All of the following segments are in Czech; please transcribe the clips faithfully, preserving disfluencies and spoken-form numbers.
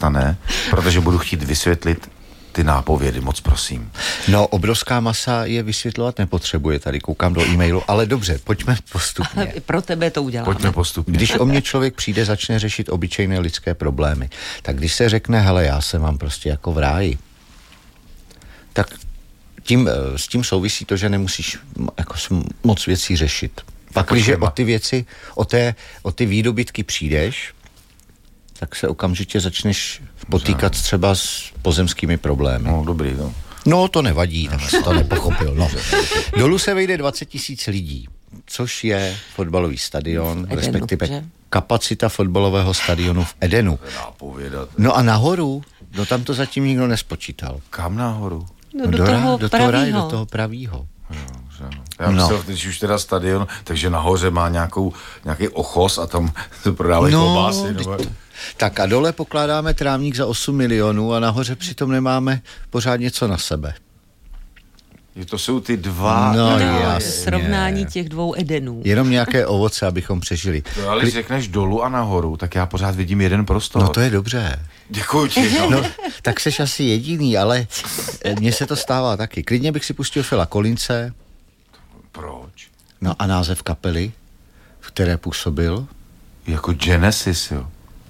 nastane, protože budu chtít vysvětlit ty nápovědy, moc prosím. No, obrovská masa je vysvětlovat nepotřebuje, tady koukám do e-mailu, ale dobře, pojďme postupně. Ale pro tebe to uděláme. Pojďme postupně. Když o mě člověk přijde, začne řešit obyčejné lidské problémy, tak když se řekne, hele, já se mám prostě jako v ráji, tak tím, s tím souvisí to, že nemusíš jako moc věcí řešit. Pak, když o ty věci, o, té, o ty výdobytky přijdeš, tak se okamžitě začneš potýkat třeba s pozemskými problémy. No, dobrý, no. No, to nevadí, tak jsi to nepochopil. No. Dolů se vejde dvacet tisíc lidí, což je fotbalový stadion, Edenu, respektive že? kapacita fotbalového stadionu v Edenu. No a nahoru, no tam to zatím nikdo nespočítal. Kam nahoru? No, No, do, do, toho do toho ráje, do pravýho. toho pravýho. Já myslel, No. když už teda stadion, takže nahoře má nějakou, nějaký ochos a tam se prodávají No, klobásy. Nebo... Tak a dole pokládáme trávník za osm milionů a nahoře přitom nemáme pořád něco na sebe. Je to jsou ty dva... No, No, jasně. srovnání těch dvou Edenů. Jenom nějaké ovoce, abychom přežili. No, ale když řekneš dolů a nahoru, tak já pořád vidím jeden prostor. No to je dobře. Děkuju ti. No. No, tak seš asi jediný, ale mně se to stává taky. Klidně bych si pustil Phila Collinse. Proč? No a název kapely, v které působil? Jako Genesis, jo.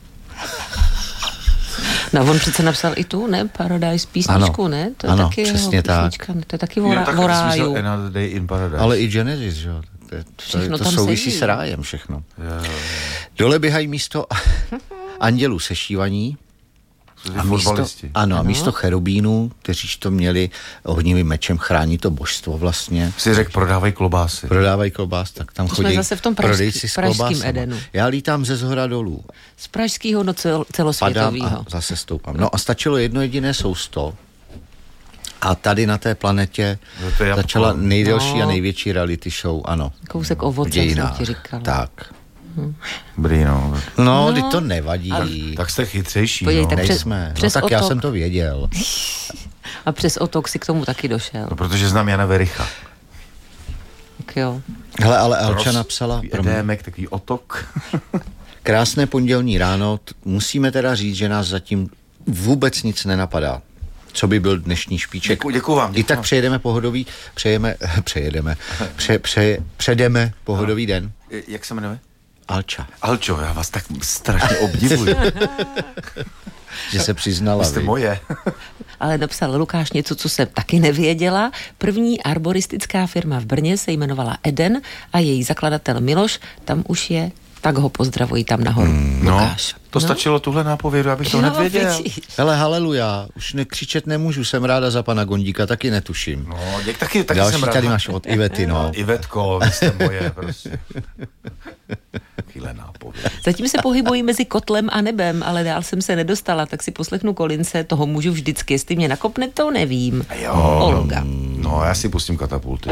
No, on přece napsal i tu, ne? Paradise písničku, Ano. ne? To je Ano, taky jeho přesně tak. písnička. To je taky Jo, vora, tak voráju. smysl Another Day in Paradise. Ale i Genesis, že jo? To, to, Všechno to tam souvisí sedí. s rájem všechno. Jo, jo. Dole běhají místo andělů sešívaní. Jsou ty A místo, fotbalisti. ano, a Ano. místo cherubínů, kteří to měli ohnivým mečem chránit to božstvo vlastně. Si řekl, prodávají klobásy. Prodávají klobás, tak tam To jsme chodí zase v tom pražský- prodejci s pražským klobásama. Edenu. Já lítám ze zhora dolů. Z pražského do cel, Padám celosvětového. a zase stoupám. No a stačilo jedno jediné sousto a tady na té planetě No to je Japonsko. začala nejdelší No. a největší reality show, ano. Kousek v ovoce, jsem dějinách. ti říkala. Tak. Dobrý, no. No, No. teď to nevadí. Tak jste chytřejší, Podívejte, no. přes- Nejsme. No přes tak já otok. jsem to věděl. A přes otok si k tomu taky došel. No, protože znám Jana Vericha. Tak jo. Hele, ale Alča Roz- napsala takový promiň, edémek, takový otok. krásné pondělní ráno. T- Musíme teda říct, že nás zatím vůbec nic nenapadá. Co by byl dnešní špiček. Děkuju, děkuju vám. I Děkuju. tak přejedeme pohodový, přejeme, přejedeme, pře, pře, předeme pohodový den. Jak se jmenuje? Alča, Alčo, já vás tak strašně obdivuji. že se přiznala. Jste vy. moje. Ale napsal Lukáš něco, co jsem taky nevěděla. První arboristická firma v Brně se jmenovala Eden a její zakladatel Miloš tam už je, tak ho pozdravují tam nahoru. Mm, No, Lukáš. to stačilo tuhle nápovědu, abych to Jo, nevěděl. vidíš. Hele, haleluja, už nekřičet nemůžu, jsem ráda za pana Gondíka, taky netuším. No, děk, taky, taky Další jsem rád. tady máš od Ivety, no. Ivetko, vy jste moje, prostě. Takovýhle nápověd. Zatím se pohybují mezi kotlem a nebem, ale dál jsem se nedostala, tak si poslechnu Collinse, toho můžu vždycky. Jestli mě nakopne, to nevím. Jo. Olga. No, já si pustím Katapulty.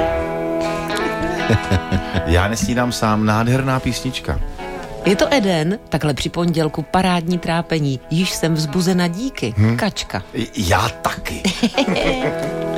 Já nesnídám sám, nádherná písnička. Je to Eden, takhle při pondělku parádní trápení. Již jsem vzbuzena díky. Hmm. Kačka. Já taky.